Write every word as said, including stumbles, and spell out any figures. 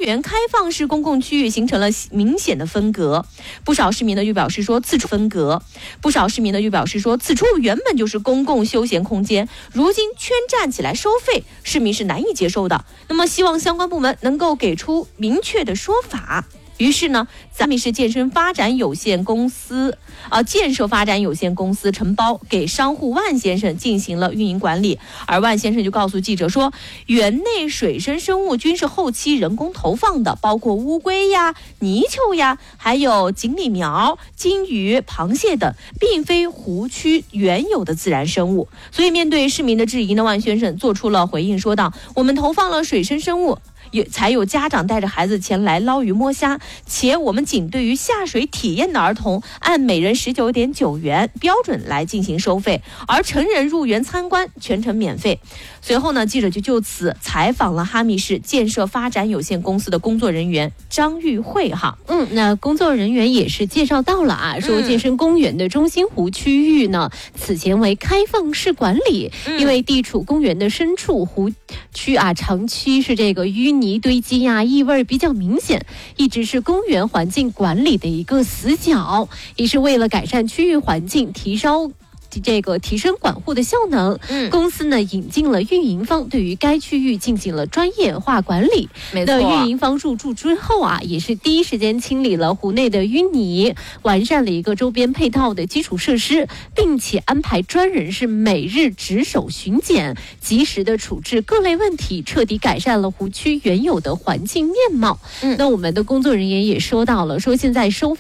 园开放式公共区域形成了明显的分隔。不少市民呢又表示说，此处分隔。不少市民呢又表示说，此处原本就是公共休闲空间，如今圈站起来收费，市民是难以接受的。那么，希望相关部门能够给出明确的说法。于是呢，三明市健身发展有限公司，呃，建设发展有限公司承包给商户万先生进行了运营管理。而万先生就告诉记者说，园内水生生物均是后期人工投放的，包括乌龟呀、泥鳅呀，还有锦鲤苗、金鱼、螃蟹等，并非湖区原有的自然生物。所以面对市民的质疑呢，万先生做出了回应，说道：我们投放了水生生物，也才有家长带着孩子前来捞鱼摸虾，且我们仅对于下水体验的儿童按每人十九点九元标准来进行收费，而成人入园参观全程免费。随后呢，记者就就此采访了哈密市建设发展有限公司的工作人员张玉慧哈。 嗯，那工作人员也是介绍到了啊，说健身公园的中心湖区域呢，嗯、此前为开放式管理，嗯、因为地处公园的深处，湖区啊长期是这个淤泥堆积呀、啊，异味比较明显，一直是公园环境管理的一个死角，也是为了改善区域环境，提高这个提升管护的效能，嗯，公司呢引进了运营方，对于该区域进行了专业化管理。 没错， 那运营方入驻之后啊，也是第一时间清理了湖内的淤泥，完善了一个周边配套的基础设施，并且安排专人是每日值守巡检，及时的处置各类问题，彻底改善了湖区原有的环境面貌。嗯，那我们的工作人员也说到了，说现在收